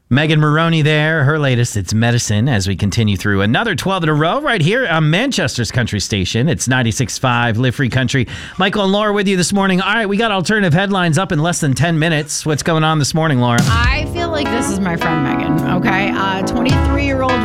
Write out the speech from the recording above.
Megan Maroney there. Her latest, it's Medicine, as we continue through another 12 in a row right here on Manchester's Country Station. It's 96.5 Live Free Country. Michael and Laura with you this morning. All right, we got alternative headlines up in less than 10 minutes. What's going on this morning, Laura? I feel like this is my friend Megan, okay? 23-year-old